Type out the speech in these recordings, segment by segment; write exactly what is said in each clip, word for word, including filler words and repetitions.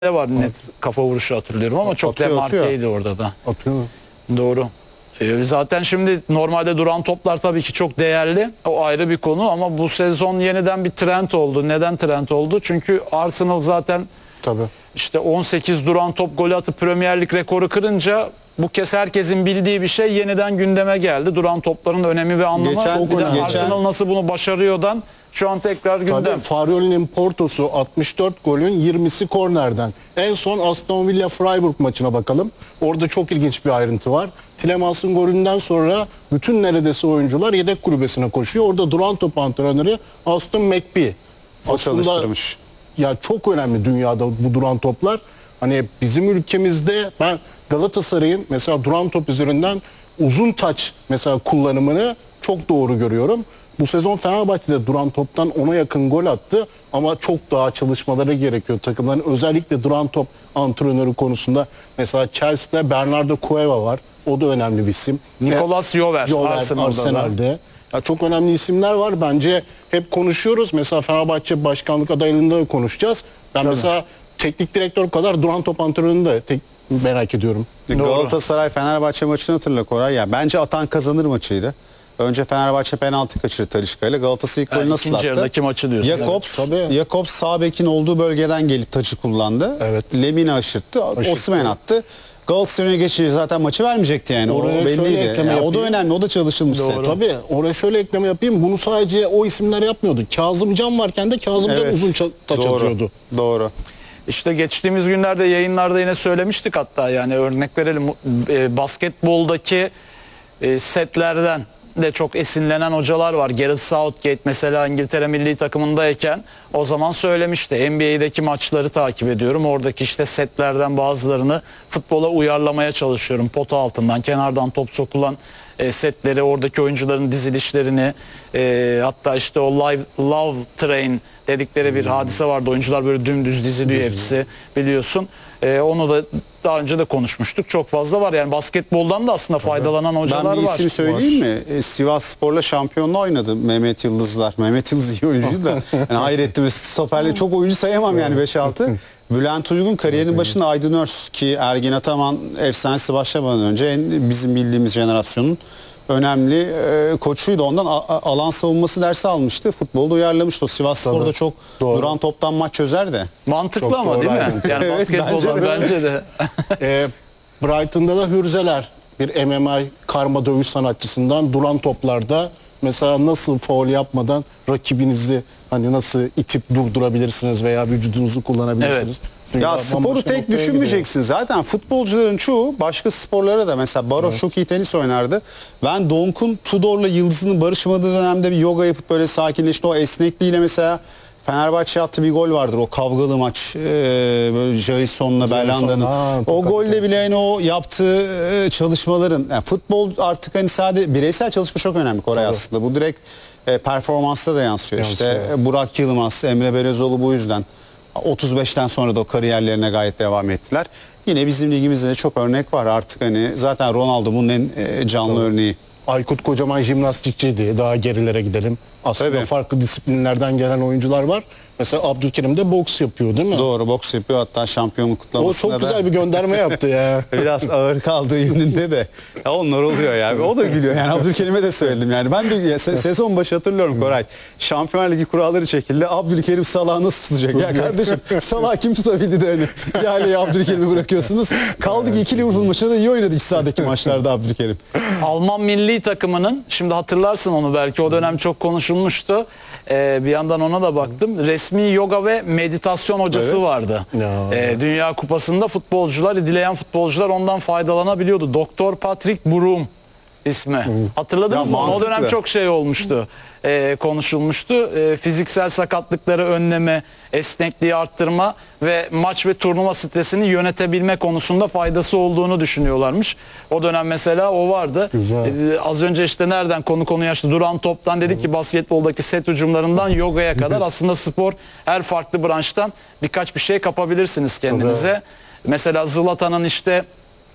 var net kafa vuruşu hatırlıyorum ama çok Atıyor, demarkeydi orada da. Atıyor mu? Doğru. Ee, zaten şimdi normalde duran toplar tabii ki çok değerli. O ayrı bir konu ama bu sezon yeniden bir trend oldu. Neden trend oldu? Çünkü Arsenal zaten Tabii. işte on sekiz duran top golü atıp Premier Lig rekoru kırınca bu kez herkesin bildiği bir şey yeniden gündeme geldi. Duran topların önemi ve anlamı. Geçen- bir de geçen- Arsenal nasıl bunu başarıyordan şu an tekrar gündem. Tabii Farioli'nin Porto'su altmış dört golün yirmisi kornerden. En son Aston Villa Freiburg maçına bakalım. Orada çok ilginç bir ayrıntı var. Tilemans'ın golünden sonra bütün neredeyse oyuncular yedek kulübesine koşuyor. Orada duran top antrenörü Aston McBee. O çalıştırmış. Ya çok önemli dünyada bu duran toplar. Hani bizim ülkemizde ben Galatasaray'ın mesela duran top üzerinden uzun taç mesela kullanımını çok doğru görüyorum. Bu sezon Fenerbahçe'de duran toptan ona yakın gol attı ama çok daha çalışmaları gerekiyor takımların. Özellikle duran top antrenörü konusunda mesela Chelsea'de Bernardo Cueva var. O da önemli bir isim. Nicolas Jover, Jover Arsenal'da. Arsenal'de. Ya çok önemli isimler var. Bence hep konuşuyoruz. Mesela Fenerbahçe başkanlık adaylığında da konuşacağız. Ben Tabii. mesela teknik direktör kadar duran top antrenörünü de tek, merak ediyorum. Galatasaray Fenerbahçe maçını hatırla Koray ya. Bence atan kazanır maçıydı. Önce Fenerbahçe penaltı kaçırdı Talisca ile. Galatasaray ilk golü Yani nasıl ikinci attı? yarıdaki maçı diyorsun. Jakobs, Evet, tabii. Jakobs sağ bekin olduğu bölgeden gelip taçı kullandı. Evet. Lemina aşırttı. Aşırttı. Osimhen attı. Galatasaray'a geçince zaten maçı vermeyecekti yani. Oraya o şöyle belliydi. ekleme Yani o da yapayım. önemli. O da çalışılmış Doğru. set. Tabii oraya şöyle ekleme yapayım. Bunu sadece o isimler yapmıyordu. Kazımcan varken de Kazımcan Evet. uzun ça- taç Doğru. atıyordu. Doğru. İşte geçtiğimiz günlerde yayınlarda yine söylemiştik hatta yani örnek verelim e, basketboldaki e, setlerden de çok esinlenen hocalar var. Gareth Southgate mesela İngiltere milli takımındayken o zaman söylemişti. N B A'deki maçları takip ediyorum. Oradaki işte setlerden bazılarını futbola uyarlamaya çalışıyorum. Pota altından, kenardan top sokulan e, setleri, oradaki oyuncuların dizilişlerini e, hatta işte o live love train dedikleri bir hadise vardı. Oyuncular böyle dümdüz diziliyor hepsi biliyorsun. E, onu da daha önce de konuşmuştuk. Çok fazla var. Yani basketboldan da aslında faydalanan hocalar Ben bir var. isim söyleyeyim mi? E, Sivas Spor'la şampiyonluğu oynadı Mehmet Yıldızlar. Mehmet Yıldız iyi oyuncuydu da. Yani hayrettim. Stoperle çok oyuncu sayamam yani beş altı. Bülent Uygun kariyerinin başında Aydın Örs ki Ergin Ataman efsanesi başlamadan önce en, bizim bildiğimiz jenerasyonun önemli e, koçuydu. Ondan a, a, alan savunması dersi almıştı. Futbolda uyarlamıştı. O Sivas Spor'da çok Doğru. duran toptan maç çözer de. Mantıklı Çok ama doğru, değil mi? aynen. Yani Evet, basketboldan bence bence de. de. Ee, Brighton'da da Hürzeler bir M M A karma dövüş sanatçısından duran toplarda mesela nasıl faul yapmadan rakibinizi hani nasıl itip durdurabilirsiniz veya vücudunuzu kullanabilirsiniz. Evet. Dünya Ya sporu bambaşka tek noktaya düşünmeyeceksin. Zaten futbolcuların çoğu başka sporlara da mesela Barış çok iyi tenis oynardı. Ben Donk'un Tudor'la Yıldız'ın barışmadığı dönemde bir yoga yapıp böyle sakinleşti. O esnekliğiyle mesela Fenerbahçe attığı bir gol vardır. O kavgalı maç. Ee, böyle Jason'la Berlanda'nın. ha, O tokat golde tenisi. bile yani o yaptığı e, çalışmaların yani futbol artık hani sadece bireysel çalışma çok önemli Koray aslında. Bu direkt e, performansta da yansıyor. İşte Yansıyor. e, Burak Yılmaz, Emre Belözoğlu bu yüzden otuz beşten sonra da o kariyerlerine gayet devam ettiler. Yine bizim ligimizde de çok örnek var artık hani zaten Ronaldo bunun en e, canlı örneği. Aykut Kocaman jimnastikçiydi. Daha gerilere gidelim. Aslında Tabii. farklı disiplinlerden gelen oyuncular var. Mesela Abdülkerim de boks yapıyor değil mi? Doğru boks yapıyor hatta şampiyonluk O kutlamasında çok da güzel bir gönderme yaptı ya. biraz ağır kaldığı yönünde de. Ya onlar oluyor ya. O da gülüyor yani Abdülkerim'e de söyledim yani. Ben de ya, se- sezon başı hatırlıyorum Koray. Şampiyonlar Ligi kuralları çekildi. Abdülkerim Salah'ı nasıl tutacak? Ya kardeşim Salah'ı kim tutabildi de öyle. Yani Abdülkerim'i bırakıyorsunuz. Kaldı ki iki Liverpool maçında da iyi oynadı iki sahadaki maçlarda Abdülkerim. Alman milli takımının şimdi hatırlarsın onu belki o dönem çok konuşulmuştu. Ee, bir yandan ona da baktım. Resmi yoga ve meditasyon hocası Evet. vardı. Ya. Ee, Dünya Kupası'nda futbolcular, dileyen futbolcular ondan faydalanabiliyordu. Doktor Patrick Broom ismi. Hatırladınız Ya mı? O mantıklı. dönem çok şey olmuştu. Ee, konuşulmuştu. Ee, fiziksel sakatlıkları önleme, esnekliği arttırma ve maç ve turnuva stresini yönetebilme konusunda faydası olduğunu düşünüyorlarmış. O dönem mesela o vardı. Güzel. Ee, az önce işte nereden konu konuyu açtı? Duran toptan dedik ki basketboldaki set hücumlarından yogaya kadar aslında spor her farklı branştan birkaç bir şey kapabilirsiniz kendinize. Mesela Zlatan'ın işte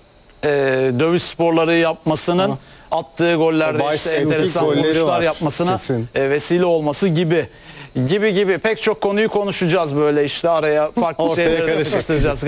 e, dövüş sporları yapmasının attığı gollerde O işte bicycle enteresan golleri vuruşlar var. yapmasına Kesin. e, vesile olması gibi. gibi gibi pek çok konuyu konuşacağız böyle işte araya farklı Ortaya şeyleri de karışık. sıkıştıracağız.